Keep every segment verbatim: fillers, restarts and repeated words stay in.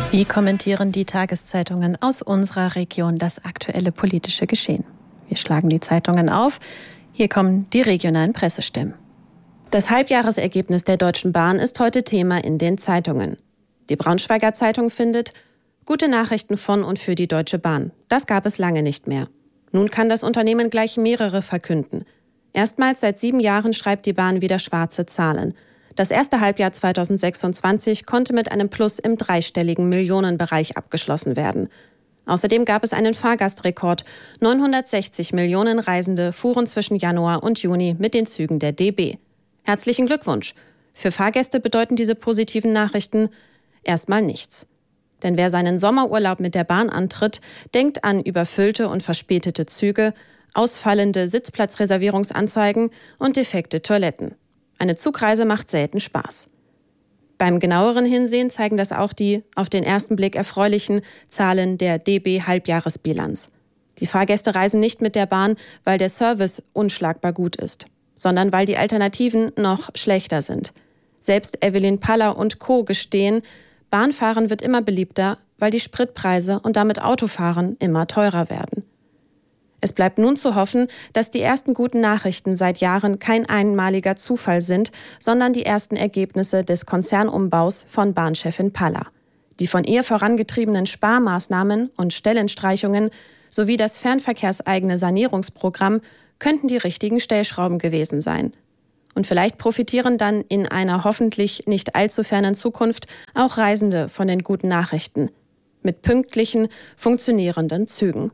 Wie kommentieren die Tageszeitungen aus unserer Region das aktuelle politische Geschehen? Wir schlagen die Zeitungen auf. Hier kommen die regionalen Pressestimmen. Das Halbjahresergebnis der Deutschen Bahn ist heute Thema in den Zeitungen. Die Braunschweiger Zeitung findet: Gute Nachrichten von und für die Deutsche Bahn. Das gab es lange nicht mehr. Nun kann das Unternehmen gleich mehrere verkünden. Erstmals seit sieben Jahren schreibt die Bahn wieder schwarze Zahlen. Das erste Halbjahr zweitausendsechsundzwanzig konnte mit einem Plus im dreistelligen Millionenbereich abgeschlossen werden. Außerdem gab es einen Fahrgastrekord. neunhundertsechzig Millionen Reisende fuhren zwischen Januar und Juni mit den Zügen der D B. Herzlichen Glückwunsch! Für Fahrgäste bedeuten diese positiven Nachrichten erstmal nichts. Denn wer seinen Sommerurlaub mit der Bahn antritt, denkt an überfüllte und verspätete Züge, ausfallende Sitzplatzreservierungsanzeigen und defekte Toiletten. Eine Zugreise macht selten Spaß. Beim genaueren Hinsehen zeigen das auch die auf den ersten Blick erfreulichen Zahlen der D B-Halbjahresbilanz. Die Fahrgäste reisen nicht mit der Bahn, weil der Service unschlagbar gut ist, sondern weil die Alternativen noch schlechter sind. Selbst Evelyn Paller und Co. gestehen, Bahnfahren wird immer beliebter, weil die Spritpreise und damit Autofahren immer teurer werden. Es bleibt nun zu hoffen, dass die ersten guten Nachrichten seit Jahren kein einmaliger Zufall sind, sondern die ersten Ergebnisse des Konzernumbaus von Bahnchefin Paller. Die von ihr vorangetriebenen Sparmaßnahmen und Stellenstreichungen sowie das fernverkehrseigene Sanierungsprogramm könnten die richtigen Stellschrauben gewesen sein. Und vielleicht profitieren dann in einer hoffentlich nicht allzu fernen Zukunft auch Reisende von den guten Nachrichten. Mit pünktlichen, funktionierenden Zügen.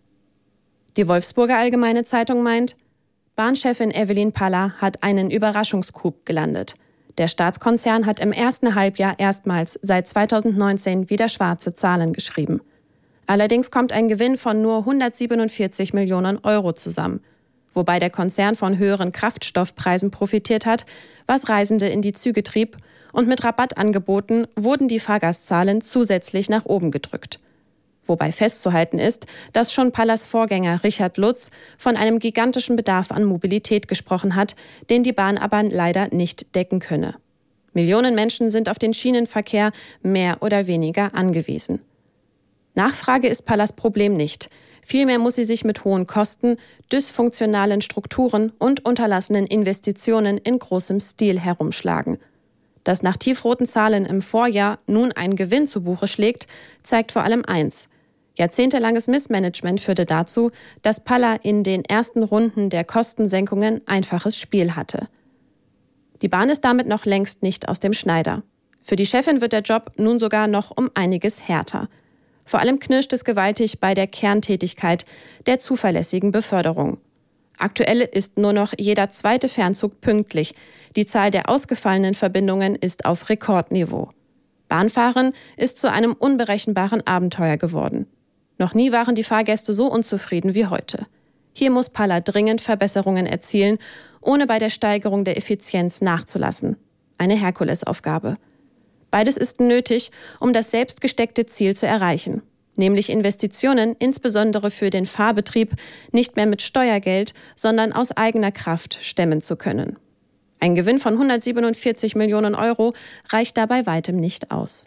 Die Wolfsburger Allgemeine Zeitung meint, Bahnchefin Evelyn Paller hat einen Überraschungscoup gelandet. Der Staatskonzern hat im ersten Halbjahr erstmals seit zweitausendneunzehn wieder schwarze Zahlen geschrieben. Allerdings kommt ein Gewinn von nur hundertsiebenundvierzig Millionen Euro zusammen, wobei der Konzern von höheren Kraftstoffpreisen profitiert hat, was Reisende in die Züge trieb, und mit Rabattangeboten wurden die Fahrgastzahlen zusätzlich nach oben gedrückt. Wobei festzuhalten ist, dass schon Pallers Vorgänger Richard Lutz von einem gigantischen Bedarf an Mobilität gesprochen hat, den die Bahn aber leider nicht decken könne. Millionen Menschen sind auf den Schienenverkehr mehr oder weniger angewiesen. Nachfrage ist Pallers Problem nicht. Vielmehr muss sie sich mit hohen Kosten, dysfunktionalen Strukturen und unterlassenen Investitionen in großem Stil herumschlagen. Dass nach tiefroten Zahlen im Vorjahr nun ein Gewinn zu Buche schlägt, zeigt vor allem eins: Jahrzehntelanges Missmanagement führte dazu, dass Paller in den ersten Runden der Kostensenkungen einfaches Spiel hatte. Die Bahn ist damit noch längst nicht aus dem Schneider. Für die Chefin wird der Job nun sogar noch um einiges härter. Vor allem knirscht es gewaltig bei der Kerntätigkeit der zuverlässigen Beförderung. Aktuell ist nur noch jeder zweite Fernzug pünktlich. Die Zahl der ausgefallenen Verbindungen ist auf Rekordniveau. Bahnfahren ist zu einem unberechenbaren Abenteuer geworden. Noch nie waren die Fahrgäste so unzufrieden wie heute. Hier muss Paller dringend Verbesserungen erzielen, ohne bei der Steigerung der Effizienz nachzulassen. Eine Herkulesaufgabe. Beides ist nötig, um das selbstgesteckte Ziel zu erreichen. Nämlich Investitionen, insbesondere für den Fahrbetrieb, nicht mehr mit Steuergeld, sondern aus eigener Kraft stemmen zu können. Ein Gewinn von hundertsiebenundvierzig Millionen Euro reicht dabei weitem nicht aus.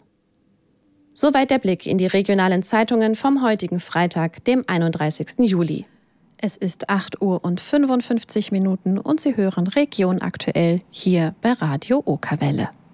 Soweit der Blick in die regionalen Zeitungen vom heutigen Freitag, dem einunddreißigsten Juli. Es ist acht Uhr und fünfundfünfzig Minuten und Sie hören Region aktuell hier bei Radio Okerwelle.